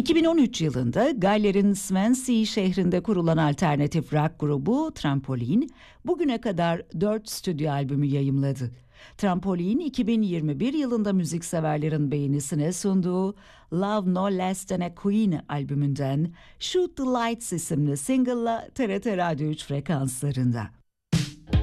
2013 yılında Galler'in Swansea şehrinde kurulan alternatif rock grubu Trampoline, bugüne kadar 4 stüdyo albümü yayımladı. Trampoline, 2021 yılında müzikseverlerin beğenisine sunduğu Love No Less Than a Queen albümünden Shoot the Lights isimli single'la TRT Radyo 3 frekanslarında.